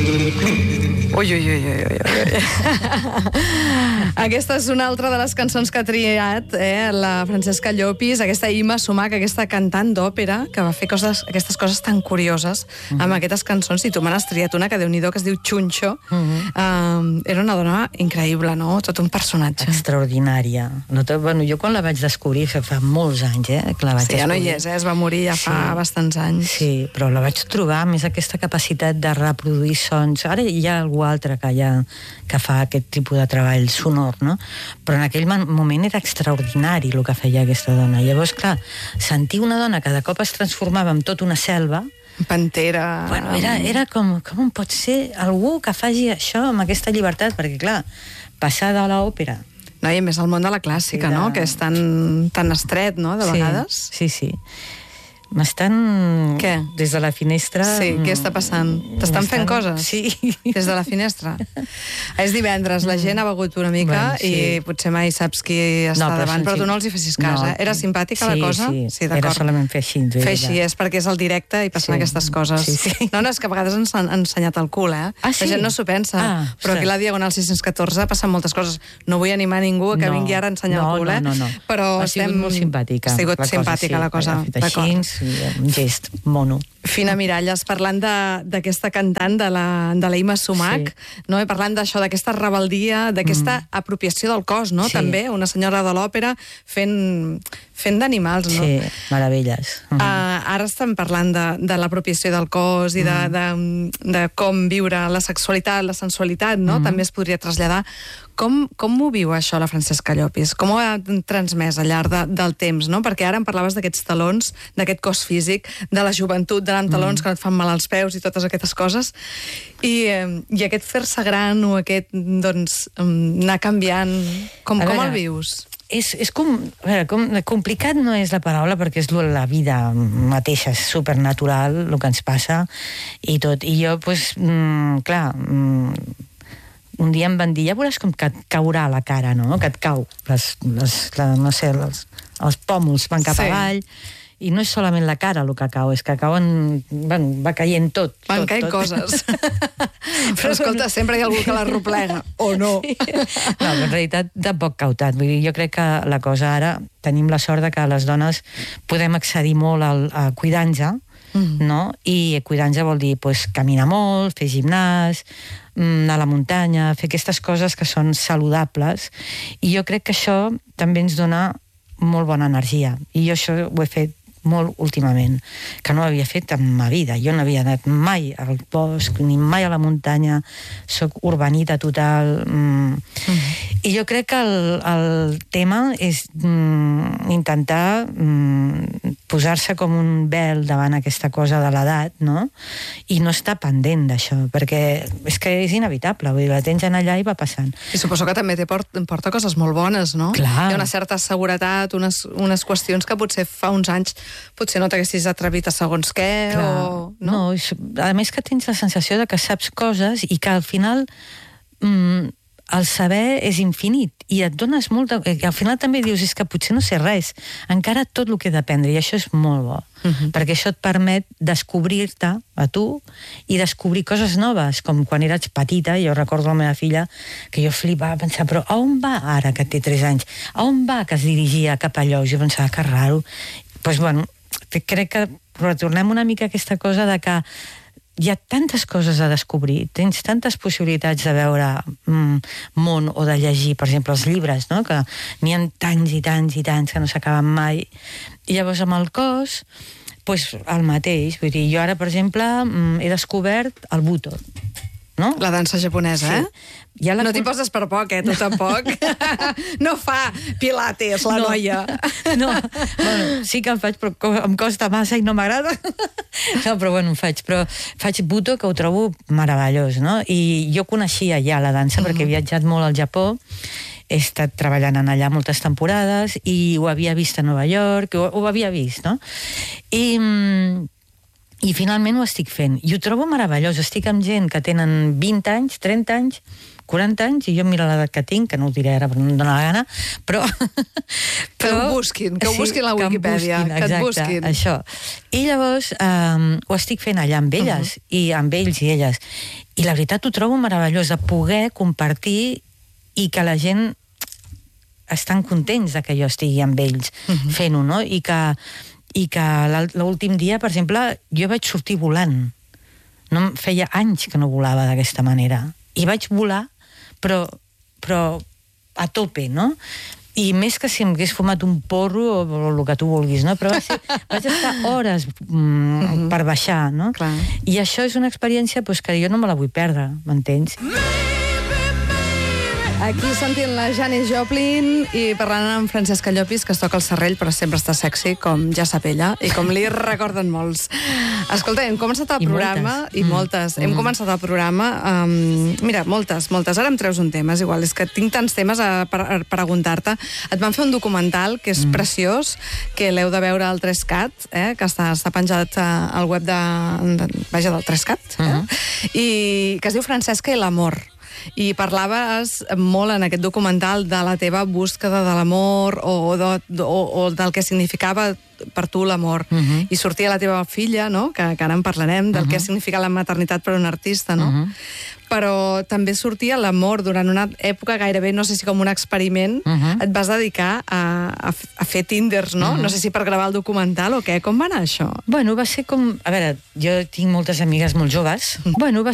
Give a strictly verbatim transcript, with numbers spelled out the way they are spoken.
Ui, ui, ui, ui, ui. Aquesta és una altra de les cançons que ha triat eh, la Francesca Llopis, aquesta Ima Sumac, aquesta cantant d'òpera, que va fer coses, aquestes coses tan curioses mm-hmm. amb aquestes cançons, i tu me n'has triat una que Déu-n'hi-do, que es diu Xunxo. Mm-hmm. um, era una dona increïble, no? Tot un personatge. Extraordinària. No te, bueno, jo quan la vaig descobrir, fa molts anys, eh, que la vaig sí, ja no hi és, eh? Es va morir ja fa sí. bastants anys. Sí, però la vaig trobar, més aquesta capacitat de reproduir sons. Ara hi ha algú altre que, ha, que fa aquest tipus de treball sonor, no? Però en aquell moment era extraordinari el que feia aquesta dona. Llavors, clar, sentir una dona que de cop es transformava en tota una selva, pantera... Bueno, era, era com, com pot ser algú que faci això amb aquesta llibertat? Perquè, clar, passar de l'òpera... No, i a més el món de la clàssica, era... no? Que és tan, tan estret, no?, de vegades. Sí, sí, sí. M'estan... Què? Des de la finestra... Sí, què està passant? T'estan fent coses? Sí. Des de la finestra? És divendres, la gent ha begut una mica bueno, sí. i potser mai saps qui està no, però davant, però tu no els hi fessis cas, no. eh? Era simpàtica sí, la cosa? Sí, sí, era solament fer així. Fer així, és perquè és el directe i passen sí. aquestes coses. Sí, sí. No, no, és que a vegades ens han ensenyat el cul, eh? Ah, sí? La gent no s'ho pensa, ah, però aquí a la Diagonal sis-cents catorze passen moltes coses. No vull animar ningú a que no. vingui ara a ensenyar no, el cul, eh? No, no, no. Però ha sigut estem... molt simpàtica. Ha sigut la simpàtica cosa, la cosa. Sí, ha fet així, un gest mono. Fina Miralles, parlant d'aquesta cantant, de la, de la Ima Sumac, sí. no? I parlant d'això, d'aquesta rebeldia, d'aquesta mm. apropiació del cos, no? Sí. També, una senyora de l'òpera fent, fent d'animals, no? Sí, meravelles. Mm. Uh, ara estem parlant de, de l'apropiació del cos i de, mm. de, de com viure la sexualitat, la sensualitat, no? Mm. També es podria traslladar. Com, com ho viu això la Francesca Llopis? Com ho ha transmès al llarg de, del temps, no? Perquè ara em parlaves d'aquests talons, d'aquest cos físic, de la joventut, d'anar amb talons mm. que no et fan mal als peus i totes aquestes coses, i, eh, i aquest fer-se gran o aquest, doncs, anar canviant, com, veure, com el vius? És, és com, a veure, com, complicat no és la paraula, perquè és la vida mateixa, és supernatural el que ens passa i tot. I jo, doncs, mm, clar... Mm, un dia em van dir, ja veuràs com que et caurà la cara, no? Que et cau, les, les, la, no sé, els, els pòmuls van cap sí. avall, i no és solament la cara el que cau, és que cauen, bueno, va caient tot. Van tot, caient tot. Coses. Però escolta, sempre hi ha algú que la replega, o no? Sí. No, en realitat tampoc cau tant. Vull dir, jo crec que la cosa ara, tenim la sort de que les dones podem accedir molt al, a cuidar-nos, Mm. no? I cuidar-nos vol dir pues, caminar molt, fer gimnàs, anar a la muntanya, fer aquestes coses que són saludables, i jo crec que això també ens dona molt bona energia, i jo això ho he fet molt últimament, que no ho havia fet en ma vida. Jo no havia anat mai al bosc, ni mai a la muntanya, soc urbanita total, mm. Mm. I jo crec que el, el tema és mm, intentar mm, posar-se com un vel davant aquesta cosa de l'edat, no? I no estar pendent d'això, perquè és que és inevitable, vull dir, la tens allà i va passant. I suposo que també te porta, porta coses molt bones, no? Clar. Hi ha una certa seguretat, unes, unes qüestions que potser fa uns anys potser no t'haguessis atrevit a segons què, clar. O... No? No, a més que tens la sensació de que saps coses i que al final mm, el saber és infinit i et dones molt... De... Al final també dius, és que potser no sé res, encara tot el que he d'aprendre, i això és molt bo, uh-huh. perquè això et permet descobrir-te a tu i descobrir coses noves, com quan eres petita, jo recordo la meva filla que jo flipava, pensava, però a on va ara que té tres anys? A on va que es dirigia cap allò? Jo pensava, que raro. Doncs, pues, bueno, crec que retornem una mica a aquesta cosa de que hi ha tantes coses a descobrir, tens tantes possibilitats de veure mm, món o de llegir, per exemple, els llibres, no? Que n'hi ha tants i tants i tants que no s'acaben mai. I llavors amb el cos, pues, el mateix. Vull dir, jo ara, per exemple, mm, he descobert el Buto. No? La dansa japonesa, sí. eh? Ja la... No t'hi poses per poc, eh? Tu tampoc. No fa pilates, la no. noia. No, bueno, sí que em faig, però em costa massa i no m'agrada. No, però bueno, em faig. Però faig Buto, que ho trobo meravellós, no? I jo coneixia ja la dansa, uh-huh. perquè he viatjat molt al Japó, he estat treballant en allà moltes temporades, i ho havia vist a Nova York, ho, ho havia vist, no? I... I finalment ho estic fent. I ho trobo meravellós. Estic amb gent que tenen vint anys, trenta anys, quaranta anys, i jo mira l'edat que tinc, que no ho diré ara, però no em dóna la gana, però... Que ho busquin, que ho busquin a la Wikipedia, que, exacte, et busquin. Això. I llavors eh, ho estic fent allà amb elles, uh -huh. i amb ells i elles. I la veritat ho trobo meravellós, de poder compartir i que la gent estan contents de que jo estigui amb ells uh -huh. fent-ho, no? I que, i que l'últim dia, per exemple, jo vaig sortir volant. No, feia anys que no volava d'aquesta manera. I vaig volar, però, però a tope, no? I més que si em hagués fumat un porro o, o el que tu vulguis, no? Però va ser, vaig estar hores mm, uh-huh. per baixar, no? Clar. I això és una experiència pues, que jo no me la vull perdre, m'entens? Aquí sentint la Janis Joplin i parlant amb Francesca Llopis, que es toca el serrell, però sempre està sexy, com ja sap ella, i com li recorden molts. Escolta, hem començat el I programa... moltes. I moltes. Mm. Hem començat el programa... Um, mira, moltes, moltes. Ara em treus un tema, és igual, és que tinc tants temes a, per, a preguntar-te. Et van fer un documental que és mm. preciós, que l'heu de veure al tres cat, eh, que està, està penjat al web de, de, vaja, del tres cat, eh? Mm. I que es diu Francesca i l'amor. I parlaves molt en aquest documental de la teva búsqueda de l'amor o, de, o, o del que significava per tu l'amor. Uh -huh. I sortia la teva filla, no? que, que ara en parlarem, del uh -huh. que significa la maternitat per un artista, no? Uh -huh. Però també sortia l'amor durant una època gairebé, no sé si com un experiment, uh -huh. et vas dedicar a, a, a fer Tinders, no? Uh -huh. No sé si per gravar el documental o què. Com va anar això? Bueno, va ser com... A veure, jo tinc moltes amigues molt joves. Uh -huh. Bueno, va